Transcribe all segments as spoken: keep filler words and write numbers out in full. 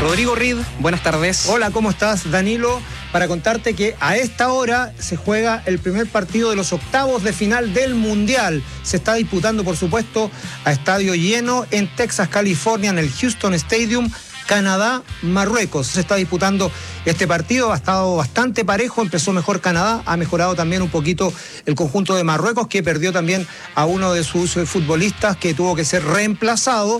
Rodrigo Reed, buenas tardes. Hola, ¿cómo estás, Danilo? Para contarte que a esta hora se juega el primer partido de los octavos de final del Mundial. Se está disputando, por supuesto, a estadio lleno en Texas, California, en el Houston Stadium. Canadá, Marruecos. Se está disputando este partido, ha estado bastante parejo, empezó mejor Canadá, ha mejorado también un poquito el conjunto de Marruecos, que perdió también a uno de sus futbolistas que tuvo que ser reemplazado,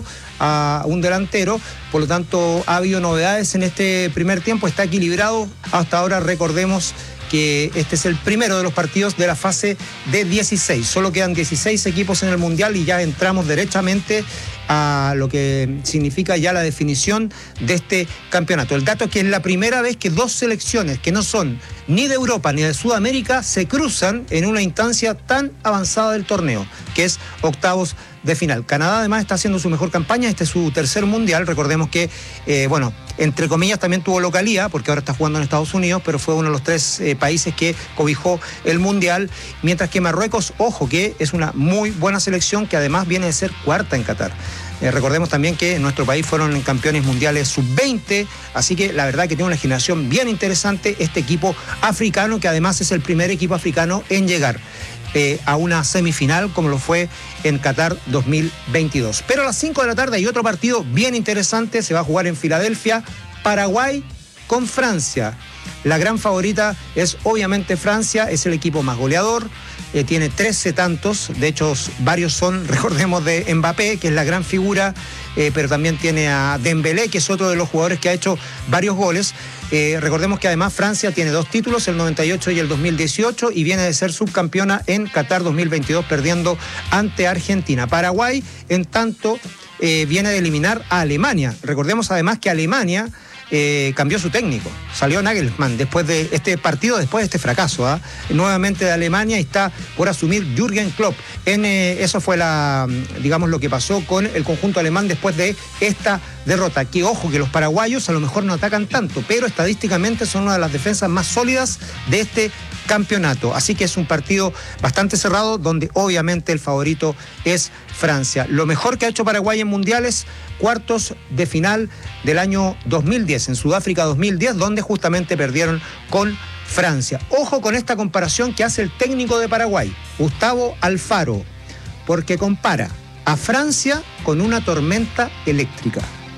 a un delantero. Por lo tanto, ha habido novedades en este primer tiempo, está equilibrado. Hasta ahora recordemos que este es el primero de los partidos de la fase de dieciséis. Solo quedan dieciséis equipos en el Mundial y ya entramos derechamente a lo que significa ya la definición de este campeonato. El dato es que es la primera vez que dos selecciones que no son ni de Europa ni de Sudamérica se cruzan en una instancia tan avanzada del torneo, que es octavos de final. Canadá además está haciendo su mejor campaña, este es su tercer Mundial. Recordemos que, eh, bueno, entre comillas también tuvo localía, porque ahora está jugando en Estados Unidos, pero fue uno de los tres eh, países que cobijó el Mundial, mientras que Marruecos, ojo, que es una muy buena selección que además viene de ser cuarta en Qatar. Eh, recordemos también que en nuestro país fueron campeones mundiales sub veinte, así que la verdad que tiene una generación bien interesante este equipo africano, que además es el primer equipo africano en llegar eh, a una semifinal, como lo fue en Qatar dos mil veintidós. Pero a las cinco de la tarde hay otro partido bien interesante, se va a jugar en Filadelfia, Paraguay con Francia. La gran favorita es obviamente Francia, es el equipo más goleador, eh, tiene trece tantos, de hecho varios son, recordemos, de Mbappé, que es la gran figura, eh, pero también tiene a Dembélé, que es otro de los jugadores que ha hecho varios goles. Eh, recordemos que además Francia tiene dos títulos, el noventa y ocho y el dos mil dieciocho, y viene de ser subcampeona en Qatar dos mil veintidós, perdiendo ante Argentina. Paraguay, en tanto, eh, viene de eliminar a Alemania. Recordemos además que Alemania Eh, cambió su técnico, salió Nagelsmann después de este partido, después de este fracaso, ¿eh? nuevamente de Alemania, y está por asumir Jürgen Klopp. En, eh, eso fue la, digamos, lo que pasó con el conjunto alemán después de esta derrota. Que ojo, que los paraguayos a lo mejor no atacan tanto, pero estadísticamente son una de las defensas más sólidas de este campeonato. Así que es un partido bastante cerrado, donde obviamente el favorito es Francia. Lo mejor que ha hecho Paraguay en mundiales, cuartos de final del año dos mil diez, en Sudáfrica dos mil diez, donde justamente perdieron con Francia. Ojo con esta comparación que hace el técnico de Paraguay, Gustavo Alfaro, porque compara a Francia con una tormenta eléctrica.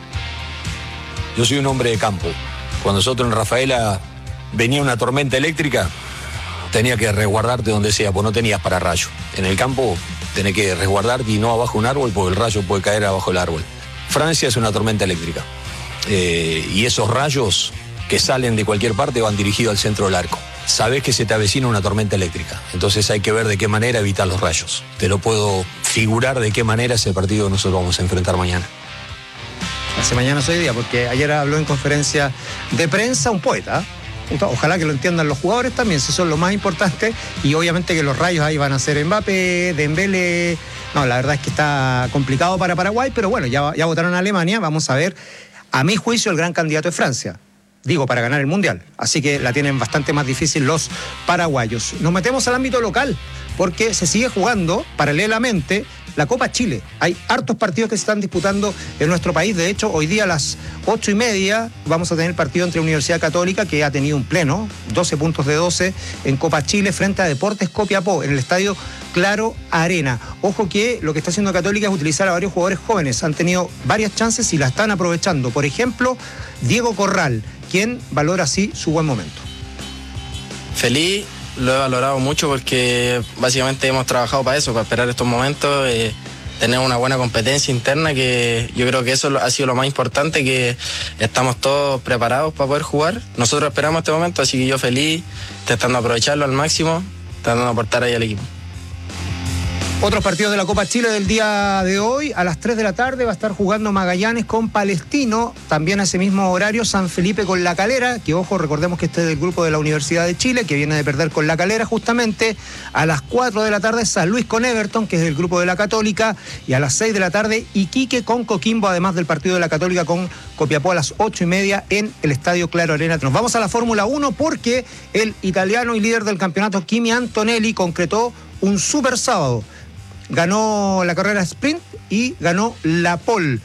Yo soy un hombre de campo. Cuando nosotros en Rafaela venía una tormenta eléctrica, tenía que resguardarte donde sea, pues no tenías pararrayo. En el campo tenés que resguardarte y no abajo de un árbol, porque el rayo puede caer abajo del árbol. Francia es una tormenta eléctrica. Eh, y esos rayos que salen de cualquier parte van dirigidos al centro del arco. Sabés que se te avecina una tormenta eléctrica. Entonces hay que ver de qué manera evitar los rayos. Te lo puedo figurar de qué manera es el partido que nosotros vamos a enfrentar mañana. Hace mañana es hoy día, porque ayer habló en conferencia de prensa un poeta. Ojalá que lo entiendan los jugadores también, si son lo más importante, y obviamente que los rayos ahí van a ser Mbappé, Dembélé. No, la verdad es que está complicado para Paraguay, pero bueno, ya, ya votaron a Alemania, vamos a ver. A mi juicio el gran candidato es Francia, digo, para ganar el Mundial, así que la tienen bastante más difícil los paraguayos. Nos metemos al ámbito local, porque se sigue jugando paralelamente la Copa Chile. Hay hartos partidos que se están disputando en nuestro país. De hecho, hoy día a las ocho y media vamos a tener partido entre Universidad Católica, que ha tenido un pleno, doce puntos de doce en Copa Chile, frente a Deportes Copiapó, en el estadio Claro Arena. Ojo que lo que está haciendo Católica es utilizar a varios jugadores jóvenes. Han tenido varias chances y la están aprovechando. Por ejemplo, Diego Corral, quien valora así su buen momento. Feliz. Lo he valorado mucho porque básicamente hemos trabajado para eso, para esperar estos momentos, eh, tener una buena competencia interna, que yo creo que eso ha sido lo más importante, que estamos todos preparados para poder jugar. Nosotros esperamos este momento, así que yo feliz, tratando de aprovecharlo al máximo, tratando de aportar ahí al equipo. Otros partidos de la Copa Chile del día de hoy, a las tres de la tarde va a estar jugando Magallanes con Palestino, también a ese mismo horario San Felipe con La Calera, que ojo, recordemos que este es del grupo de la Universidad de Chile, que viene de perder con La Calera justamente. A las cuatro de la tarde San Luis con Everton, que es del grupo de la Católica, y a las seis de la tarde Iquique con Coquimbo, además del partido de la Católica con Copiapó a las ocho y media en el Estadio Claro Arena. Nos vamos a la Fórmula uno porque el italiano y líder del campeonato Kimi Antonelli concretó un super sábado. Ganó la carrera sprint y ganó la pole.